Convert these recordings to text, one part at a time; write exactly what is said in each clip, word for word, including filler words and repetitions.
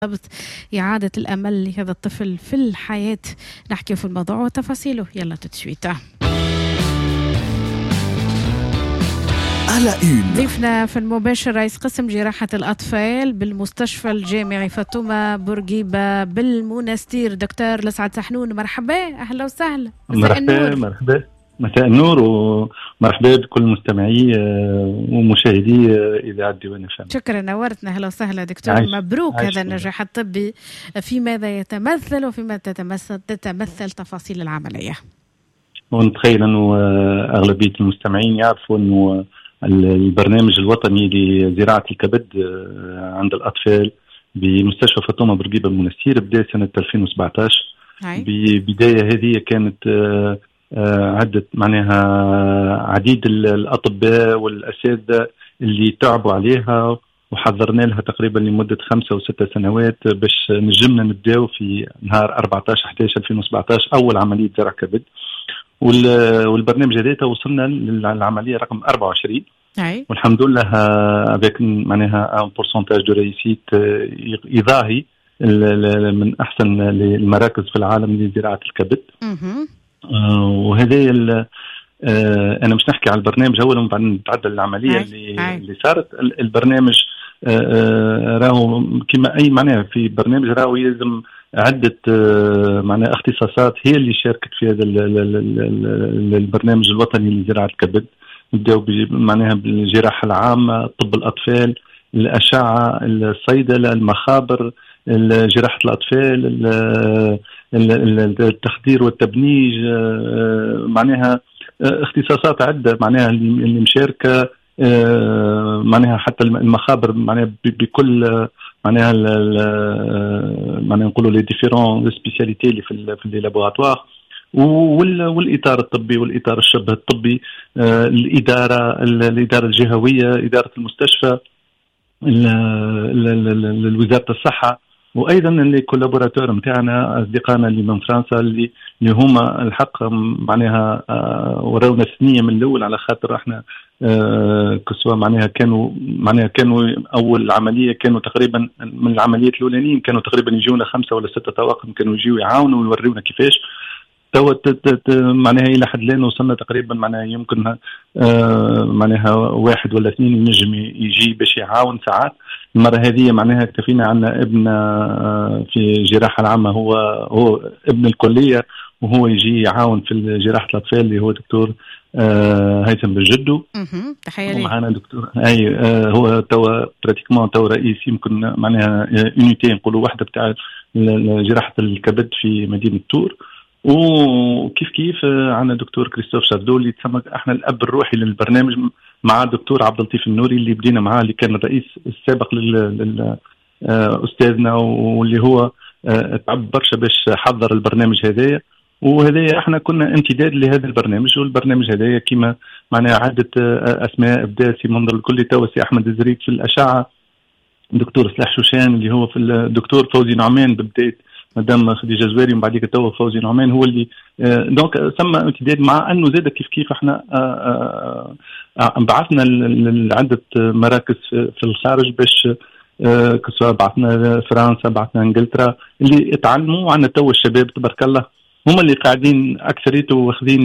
بالضبط إعادة الأمل لهذا الطفل في الحياة. نحكي في الموضوع وتفاصيله. يلا تتشويته. على أون ضيفنا في المباشر رئيس قسم جراحة الأطفال بالمستشفى الجامعي فاطمة بورقيبة بالمنستير دكتور لسعد سحنون. مرحبا، أهلا وسهلا. مرحبا مرحبا مساء النور ومرحبا بكل مستمعي ومشاهدي إذاعة ديوان فم. شكرا، نورتنا. أهلا وسهلا دكتور. عايش. مبروك عايش. هذا النجاح الطبي. في ماذا يتمثل وفيما تتمثل تتمثل تفاصيل العملية؟ ونتخيل أنه أغلبية المستمعين يعرفوا أنه البرنامج الوطني لزراعة الكبد عند الأطفال بمستشفى فاطمة بورقيبة بالمنستير بدأ سنة ألفين وسبعة عشر. ببداية هذه كانت عدة معناها عديد الأطباء والأساتذة اللي تعبوا عليها وحضرنا لها تقريبا لمدة خمسة وستة سنوات باش نجمنا نبداو في نهار أربعة عشر إحدى عشر ألفين وسبعة عشر أول عملية زرع كبد. والبرنامج هذا وصلنا للعملية رقم أربعة وعشرين. أي. والحمد لله avec معناها un pourcentage de réussite إضاهي من أحسن المراكز في العالم لزراعة الكبد. آه وهذه آه أنا مش نحكي على البرنامج أولا وبعدين نتعدى العملية أي. اللي, أي. اللي صارت. البرنامج آه راهو كما أي معناها في برنامج راهو يلزم عدة آه معناها اختصاصات هي اللي شاركت في هذا البرنامج الوطني لزراعة الكبد. نبداو معناها بالجراحة العامة، طب الأطفال، الأشعة، الصيدلة، المخابر، جراحة الأطفال، التخدير والتبنيج، معناها اختصاصات عدة معناها اللي مشاركة، معناها حتى المخابر معناها بكل معناها معناها نقولوا لي ديفيرون سبيسياليتي اللي في في اللابوراتوار، والإطار الطبي والإطار الشبه الطبي، الإدارة الإدارة الجهوية، إدارة المستشفى، وزارة الصحة، وايضا اللي كولابوراتور نتاعنا اصدقائنا اللي من فرنسا اللي اللي هما الحق معناها وراونا الثنيه من الاول على خاطر احنا كسوا معناها كانوا معناها كانوا اول عمليه كانوا تقريبا من العمليات الاولانيين كانوا تقريبا يجونا خمسه ولا سته طواقم كانوا يجيوا يعاونوا ويوريونا كيفاش. تو معناها الى حد الان وصلنا تقريبا معناها يمكن آه معناها واحد ولا اثنين ينجم يجي باش يعاون ساعات. المره هذه معناها اكتفينا عنا ابن آه في الجراحه العامه هو هو ابن الكليه وهو يجي يعاون في جراحه الاطفال اللي هو دكتور آه هيثم بالجدو. اها تخيلي. ومعنا دكتور اي آه هو تو براتيكمون تو رئيس يمكن معناها يونيتي نقولوا وحده بتاع جراحه الكبد في مدينه تور. وكيف كيف عندنا دكتور كريستوف شاردو اللي تسمى احنا الاب الروحي للبرنامج مع الدكتور عبد اللطيف النوري اللي بدينا معاه اللي كان الرئيس السابق للاستاذنا واللي هو تعب برشا باش حضر البرنامج هذايا. وهذايا احنا كنا امتداد لهذا البرنامج. والبرنامج هذايا كما معناها عده اسماء بدا في منظر الكل تو سي احمد الزريق في الاشعه، دكتور سلاح شوشان اللي هو في الدكتور فوزي نعمان ببدايه مدام خديجه زواري ومن بعديك تو فوزي نعمان هو اللي آه دونك سمى امتداد. مع انه زاد كيف كيف احنا آه آه بعثنا لعده مراكز في الخارج باش آه كسوا بعثنا فرنسا بعثنا انجلترا اللي اتعلموا. وعندنا تو الشباب تبارك الله هم اللي قاعدين اكثريته واخذين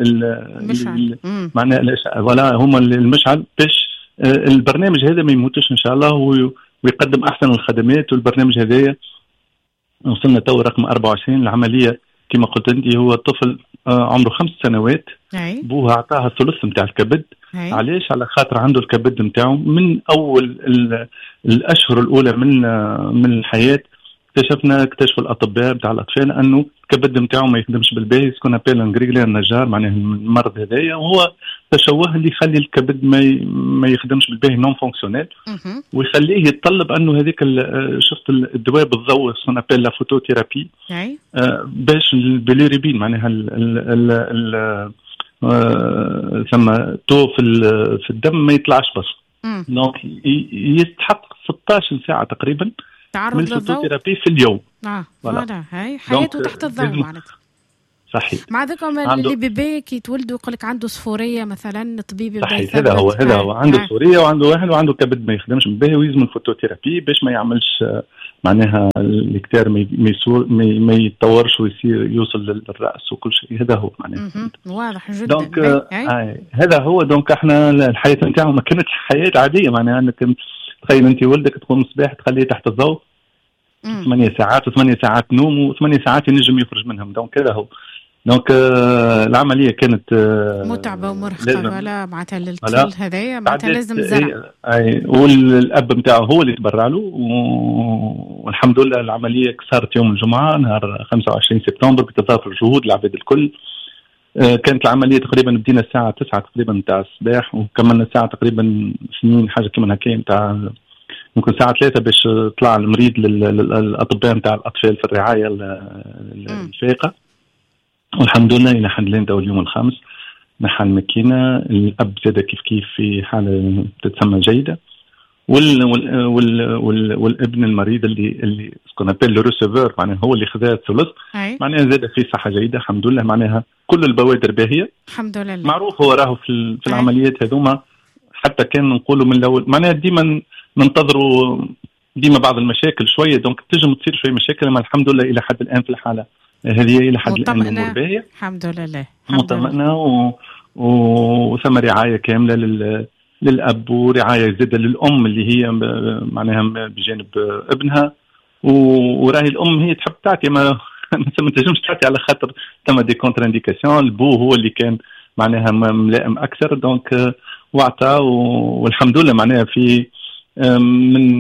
ال معناها ولا هم المشعل باش آه البرنامج هذا ما يموتش ان شاء الله ويقدم احسن الخدمات. والبرنامج هذايا وصلنا تو رقم أربعة وعشرين. العملية كما قلت انت هو طفل عمره خمس سنوات. بوها اعطاها الثلث نتاع الكبد. أي. علاش؟ على خاطر عنده الكبد نتاعو من اول الاشهر الاولى من من الحياه. اكتشفنا اكتشف الاطباء بتاع الاطفال انه الكبد نتاعو ما يخدمش بالباهي سكون ابيل انغريغلير نجار معناه المرض هذايا وهو تشوه اللي يخلي الكبد ما ما يخدمش بالباهي نون فونكسيونيل ويخليه يتطلب انه هذيك شفت الدواء بالضوء سكون ابيل لا فوتوثيرابي آه باش البيليريبين معناها ال ثم تو في في الدم ما يطلعش بس. دونك يستحق ستة عشر ساعه تقريبا تعرض من الفوتوثيرابي في اليوم. اه فوالا هاي حياته تحت الضوء معناتها. صحيح. مع ذلك اللي بيبي كي يتولدوا يقول لك عنده صفوريه مثلا طبيب صحيح. هذا هو هذا هو عنده صفوريه وعنده واحد وعنده كبد ما يخدمش باهي ويلزم الفوتوثيرابي باش ما يعملش معناها الكتار ما يتطورش ويصير يوصل للرأس وكل شيء. هذا هو معناها. واضح جدا. دونك آه هذا هو. دونك احنا الحياة نتاعو ما كانت حياة عادية، معناها انك تخيل انت ولدك تقوم الصباح تخليه تحت الضوء ثمانية ساعات وثمانية ساعات نوم وثمانية ساعات ينجم يخرج منهم. دونك هذا هو. دونك آه العملية كانت آه متعبة ومرهقة ولا معناتها للطفل هذايا معناتها لازم زرع. اي والاب نتاعو هو اللي تبرع له، والحمد لله العملية صارت يوم الجمعة نهار خمسة وعشرين سبتمبر بتضافر الجهود العباد الكل. آه كانت العملية تقريبا بدينا الساعة تسعة تقريبا نتاع الصباح وكملنا الساعة تقريبا اثنين حاجة كمان هكا نتاع ممكن ساعة ثلاثة باش طلع المريض للأطباء نتاع الأطفال في الرعاية الفائقة. والحمد لله إلى حد الآن اليوم الخامس نحن مكينة. الأب زاد كيف كيف في حالة تتسمى جيدة، وال وال وال وال والابن المريض اللي اللي سكون ابل لو ريسيفور معناها هو اللي خذا الثلث معناها زاد في صحة جيدة الحمد لله. معناها كل البوادر باهية الحمد لله. معروف هو راهو في, في العمليات هذوما حتى كان نقولوا من الأول معناها ديما ننتظروا ديما بعض المشاكل شوية. دونك تجم تصير شوية مشاكل، ما الحمد لله إلى حد الآن في الحالة هذه إلى حد الآن أمور باهية الحمد لله مطمئنة و... وثم رعاية كاملة لل... للأب ورعاية زادة للأم اللي هي معناها بجانب ابنها. وراهي الأم هي تحب تعطي ما ما تنجمش تعطي على خاطر ثم دي كونتر انديكاسيون. البو هو اللي كان معناها ملائم أكثر دونك وعطى والحمد لله معناها في من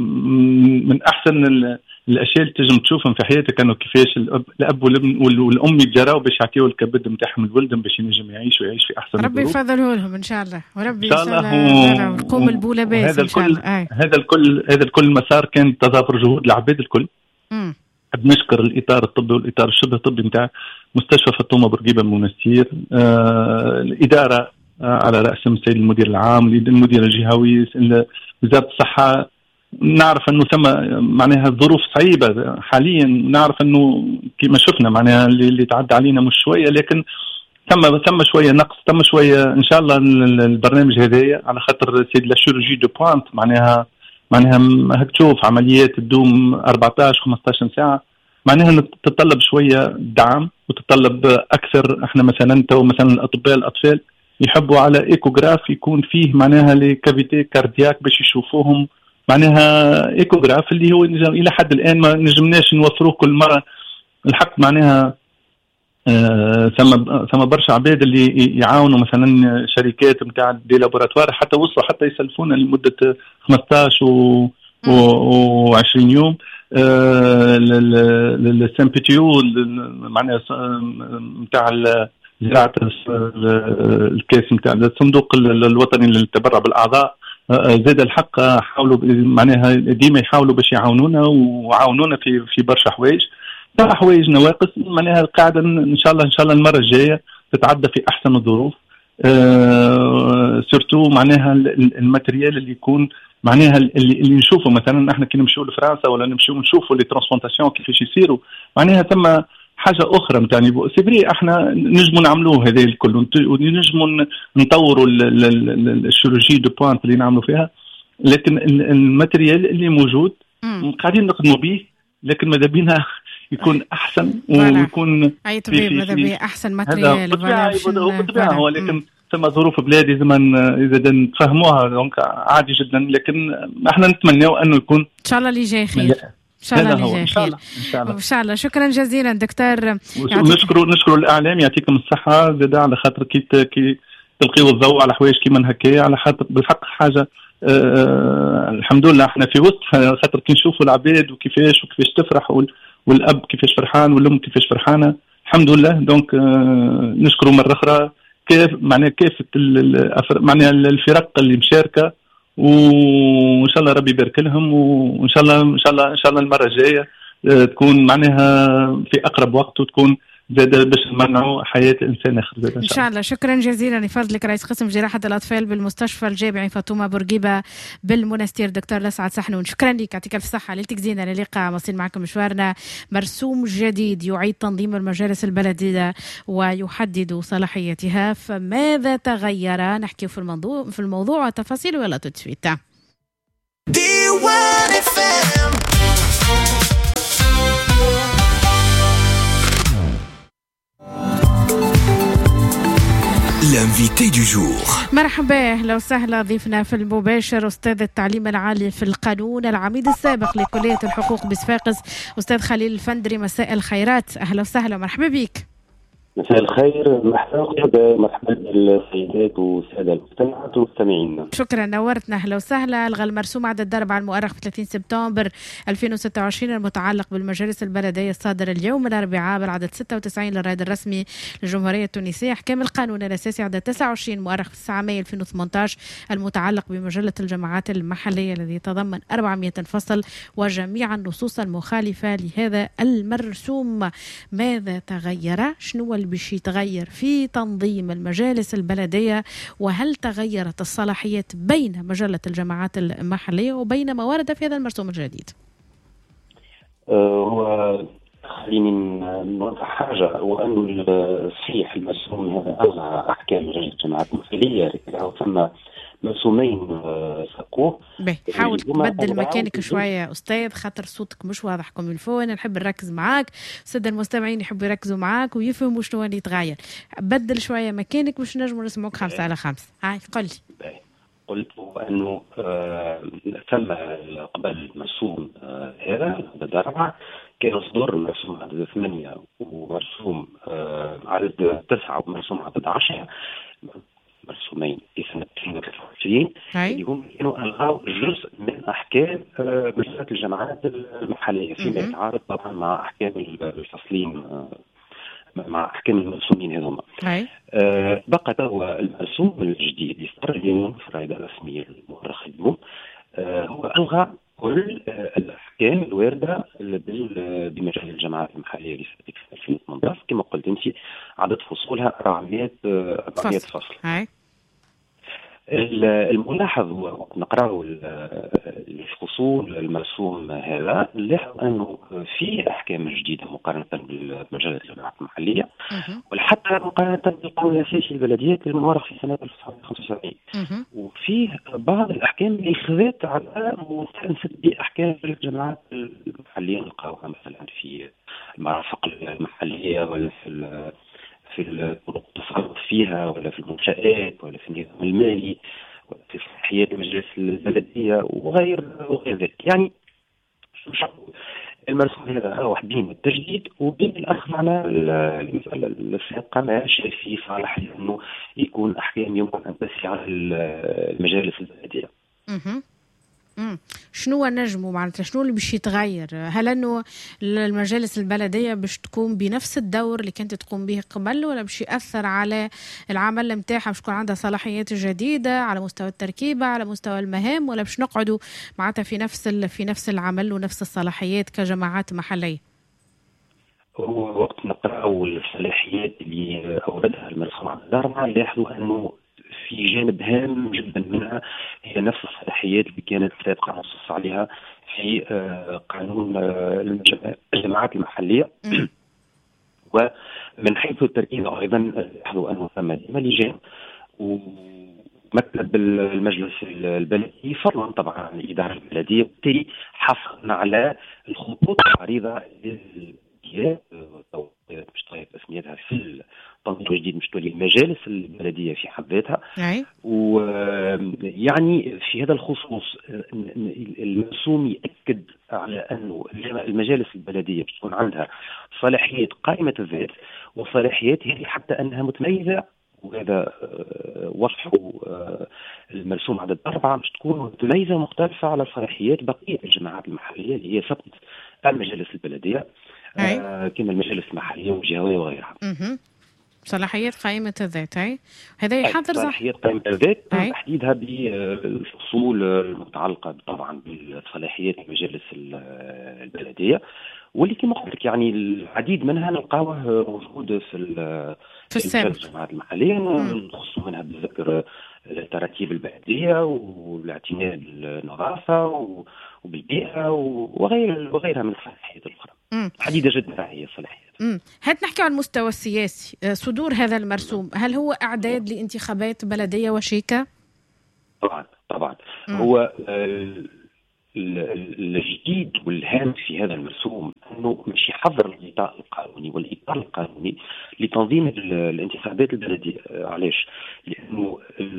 من أحسن الاشياء اللي تنجم تشوفهم في حياتك انه كيفاش الاب, الأب والام يتجراو باش يعطيو الكبد نتاعهم الولد باش ينجم يعيش ويعيش في احسن ربي يفضله لهم ان شاء الله وربي ان شاء الله نقوم البوله باس ان شاء الله. آه. هذا الكل هذا الكل مسار كان تضافر جهود العباد الكل. امم بنشكر الاطار الطبي والاطار الشبه طبي نتاع مستشفى فاطمه بورقيبه المنستير، آه الاداره آه على راس السيد المدير العام، المدير الجهوي، وزاره الصحه. نعرف انه ثم معناها ظروف صعيبه حاليا، نعرف انه كما شفنا معناها اللي تعدى علينا مش شويه، لكن ثم ثم شويه نقص، ثم شويه ان شاء الله البرنامج هذايا على خاطر سيد لا شيروجي دو بوانت معناها معناها هاك تشوف عمليات تدوم أربعطاش خمسطاش ساعه معناها تتطلب شويه دعم وتتطلب اكثر. احنا مثلا تو مثلا الاطباء الاطفال يحبوا على ايكوغراف يكون فيه معناها لي كافيتي كاردياك باش يشوفوهم معناها ايكوغراف اللي هو الى حد الان ما نجمناش نوفروه كل مره. الحق معناها آه ثم ثم برشا عباد اللي يعاونوا مثلا شركات نتاع دي لابوراتوار حتى وصلوا حتى يسلفونا لمده خمسطاش و وعشرين يوم للسام بي تي يو معناها نتاع زراعه الكاس نتاع الصندوق الوطني للتبرع بالاعضاء. زاد الحق حاولوا معناها ديما يحاولوا باش يعاونونا وعاونونا في في برشا حوايج، برشا حوايج نواقص معناها القاعده ان شاء الله ان شاء الله المره الجايه تتعدى في احسن الظروف. أه سورتو معناها الماتريال اللي يكون معناها اللي, اللي نشوفه مثلا احنا كي نمشيو لفرنسا ولا نمشيو نشوفوا لي ترانسبلانتاسيون كيفاش يصيروا معناها ثم حاجه اخرى نتاع نيفو سيبري. احنا نجموا نعملوه هذا الكل ونجموا نطوروا الشيروجي دو بوانت اللي نعملوا فيها، لكن الماتريال اللي موجود قاعدين نخدموا به، لكن ماذا بينا يكون احسن ويكون اي طبيب ماذا بيه احسن ماتريال بالطبيعه هو. لكن ثم ظروف بلادي زمان اذا نتفهموها دونك عادي جدا، لكن احنا نتمناو انه يكون ان شاء الله اللي جاي خير ان شاء الله اللي جاي خير ان شاء الله ان شاء الله. شكرا جزيلا دكتور، نشكروا نشكروا الاعلام يعطيكم الصحه زاد على خاطر كي كي تلقيوا الضوء على حوايج كيما هكايا، على خاطر بالحق حاجه آه الحمد لله احنا في وسط خاطر كي نشوفوا العباد وكيفاش وكيفاش تفرح والاب كيفاش فرحان والام كيفاش فرحانه الحمد لله. دونك آه نشكروا مره اخرى كيف معناها كافه معناها الفرق اللي مشاركه، وان شاء الله ربي يبارك لهم، وان شاء الله ان شاء الله ان شاء الله المره الجايه تكون معناها في اقرب وقت وتكون زاد باش نمنعوا حياه انسان اخر زاد ان شاء الله. شكرا جزيلا لفضلك رئيس قسم جراحه الاطفال بالمستشفى الجامعي فاطمه بورقيبه بالمنستير دكتور لسعد سحنون. شكرا لك، يعطيك الف صحه. ليلتك زينه للقاء مصير معكم مشوارنا مرسوم جديد يعيد تنظيم المجالس البلديه ويحدد صلاحيتها، فماذا تغير؟ نحكي في الموضوع في الموضوع وتفاصيل ولا تتفيت. l'invité du jour. مرحبا، لو سهلا ضيفنا في المباشر أستاذ التعليم العالي في القانون، العميد السابق لكلية الحقوق بصفاقس، أستاذ خليل الفندري. مساء الخيرات، أهلا وسهلا، مرحبا بك. مساء الخير، مرحبا مرحبا بالسيدات والساده المستمعات والمستمعين. شكرا، نورتنا، اهلا وسهلا. الغى المرسوم عدد الضرب على المؤرخ في ثلاثين سبتمبر ألفين وستة وعشرين المتعلق بالمجالس البلديه الصادر اليوم الاربعاء بالعدد ستة وتسعين للرائد الرسمي للجمهوريه التونسيه. احكام القانون الاساسي عدد تسعة وعشرين مؤرخ في تسعة مايو ألفين وثمانية عشر المتعلق بمجله الجماعات المحليه الذي يتضمن أربعمائة فصل وجميع النصوص المخالفه لهذا المرسوم. ماذا تغير؟ شنو اللي باش يتغير في تنظيم المجالس البلدية؟ وهل تغيرت الصلاحيات بين مجلة الجماعات المحلية وبين ما ورد في هذا المرسوم الجديد؟ هو خليني نوضح حاجة، وأن صحيح المرسوم هذا ألغى أحكام مجلة الجماعات المحلية، لكن ثم مرسومين ساقوه. حاول تبدل مكانك شوية أستاذ، خاطر صوتك مش واضح كم الفون. نحب نركز معاك، السادة المستمعين يحبوا يركزوا معاك ويفهموا شنو اللي يتغير. بدل شوية مكانك باش نجموا نسمعوك خمسة على خمسة. هاي قل لي. قلت أنه آه ثم قبل المرسوم آه هذا الأربعة كان صدور مرسوم عدد ثمانية ومرسوم آه عدد تسعة ومرسوم عدد عشرة، مرسومين في سنة ألفين وثلاثة وعشرين اللي هم كانوا ألغوا جزء من أحكام مجلة الجماعات المحلية فيما يتعارض طبعا مع أحكام الفصلين، مع أحكام المرسومين هذوما. أه بقى هو المرسوم الجديد اللي صار اليوم في الرائد الرسمي المؤرخ اليوم، أه هو ألغى كل الأحكام الواردة بمجال الجماعات المحلية اللي في ألفين وثمانية عشر كما قلت أنت عدد فصولها أربعمائة فصل. هاي. الملاحظ هو نقرأ الفصول المرسوم هذا، نلاحظ أنه في أحكام جديدة مقارنة بمجال الجماعات المحلية وحتى مقارنة بالقانون الأساسي للبلديات المؤرخ في سنة ألف وتسعمائة وخمسة وسبعين، وفيه بعض الأحكام اللي خذت على مستأنسة بأحكام الجماعات المحلية نلقاوها مثلا في المرافق المحلية ولا في في طرق التصرف فيها ولا في المنشآت ولا في النظام المالي ولا في صلاحيات مجلس البلدية وغير وغير ذلك. يعني المرسوم هذا واحد بين التجديد وبين الأخذ على المسألة السابقة ما شايف فيه صالح لأنه يكون أحكام يمكن أن تسري على المجالس البلدية. امم شنو نجموا معناتها شنو اللي باش يتغير؟ هل انه المجالس البلديه باش تقوم بنفس الدور اللي كانت تقوم به قبل، ولا باش ياثر على العمل نتاعها باش تكون عندها صلاحيات جديده على مستوى التركيبه على مستوى المهام، ولا باش نقعدوا معناتها في نفس في نفس العمل ونفس الصلاحيات كجماعات محليه؟ هو وقت نقراو الصلاحيات اللي اوردها المرسوم على الاربعه نلاحظوا انه في جانب هام جدا منها هي نفس الصلاحيات اللي كانت سابقا نص عليها في قانون الجماعات المحلية. ومن حيث التركيز أيضا لاحظوا أنه ثم لجان ومكتب المجلس البلدي فضلا طبعا عن الإدارة البلدية، وبالتالي حصلنا على الخطوط العريضة مش طيب اسميتها في التنظيم الجديد مش تولي المجالس البلديه في حد ذاتها. ويعني في هذا الخصوص المرسوم يأكد على انه المجالس البلديه بتكون عندها صلاحيات قائمه الذات وصلاحيات هذه حتى انها متميزه، وهذا وصفه المرسوم عدد أربعة مش تكون متميزه ومختلفه على صلاحيات بقيه الجماعات المحليه اللي هي سبقت المجالس البلديه آه كما المجالس المحلية والجهوية وغيرها. اها صلاحيات قائمة الذات. هاي هذا يحضر صلاحيات قائمة الذات تحديدها بالفصول المتعلقة طبعا بالصلاحيات المجالس البلدية، واللي كما قلت لك يعني العديد منها نلقاوه موجود في في السابق الجماعات المحلية، نخص منها بالذكر التراتيب البلدية والاعتناء بالنظافة وبالبيئة وغير وغيرها من الصلاحيات الأخرى عديدة جدا. هي الصلاحيات. هات نحكي عن المستوى السياسي. صدور هذا المرسوم هل هو إعداد لانتخابات بلدية وشيكة؟ طبعا طبعا. مم. هو الجديد والهام في هذا المرسوم أنه مش يحضر الإطار القانوني، والإطار القانوني لتنظيم الانتخابات البلدية. علاش؟ لأنه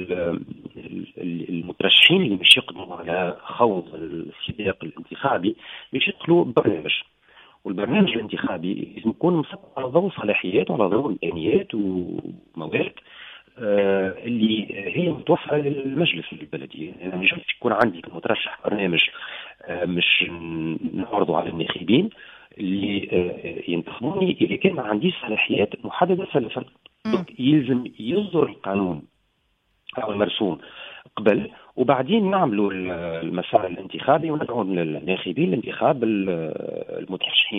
المترشحين اللي مش يقدموا على خوض السباق الانتخابي مش يدخلوا برنامج، والبرنامج الانتخابي لازم يكون مسطر على ضوء صلاحيات وعلى ضوء إمكانيات وموارد آه اللي هي متوفرة للمجلس البلدي. يعني مش يكون عندي كمترشح برنامج آه مش نعرضه على الناخبين اللي آه ينتخبوني إذا كان ما عنديش صلاحيات محددة سلفا. يلزم يصدر القانون أو المرسوم قبل، وبعدين نعملوا المسار الانتخابي وندعو الناخبين لانتخاب المترشحين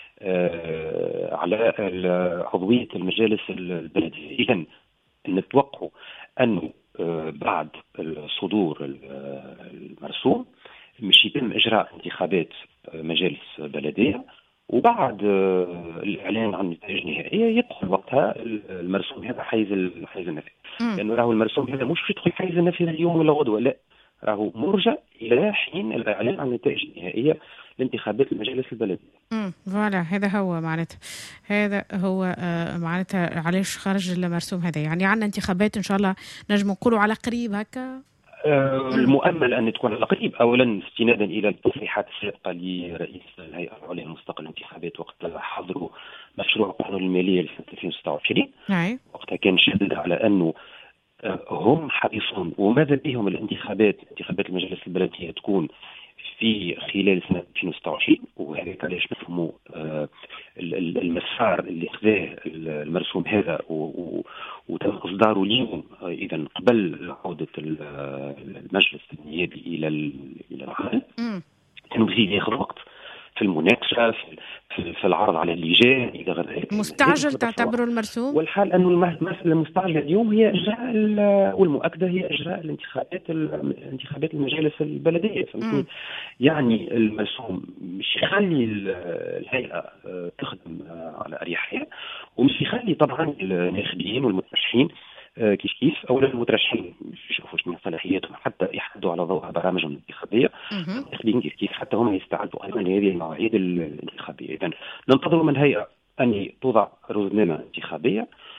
آه على عضوية المجالس البلدية. إذن نتوقع أنه بعد صدور المرسوم مش يتم إجراء انتخابات مجالس بلدية، وبعد الإعلان عن النتائج النهائية يدخل وقتها المرسوم هذا حيز حيز النفاذ. لأنه راهو المرسوم هذا مش يدخل حيز النفاذ اليوم ولا غدوة، لا، راهو مرجع إلى حين الإعلان عن النتائج النهائية لانتخابات المجالس البلدية. امم فوالا هذا هو معناتها هذا هو آه معناتها علاش خرج المرسوم هذا. يعني عندنا انتخابات ان شاء الله نجم نقولوا على قريب هكا. آه المؤمل ان تكون على قريب، اولا استنادا الى التصريحات السابقه لرئيس الهيئه العليا للمستقبل الانتخابات وقت حضروا مشروع القانون الماليه لسنه ألفين وستة وعشرين. نعم. وقتها كان شدد على انه آه هم حريصون وماذا بهم الانتخابات انتخابات المجالس البلديه تكون في خلال سنة ألفين وستة وعشرين، وهذا علاش نفهموا آه المسار اللي خذاه المرسوم هذا وتم إصداره اليوم آه إذا قبل عودة المجلس النيابي إلى إلى العمل. كانوا بزيد ياخذ وقت في المناقشة في, في العرض على اللجان إذا غير مستعجل تعتبروا المرسوم؟ والحال أنه المسألة المستعجلة اليوم هي إجراء والمؤكدة هي إجراء الانتخابات الانتخابات المجالس البلدية. يعني المرسوم مش يخلي الهيئة تخدم على أريحية، ومش يخلي طبعا الناخبين والمترشحين كيف كيف اولا المترشحين يشوفوا شنو صلاحياتهم حتى يحددوا على ضوء برامجهم الانتخابيه. الناخبين كيف كيف حتى هم يستعدوا ايضا لهذه المواعيد الانتخابيه. اذا ننتظر من الهيئه ان توضع روزنامه انتخابيه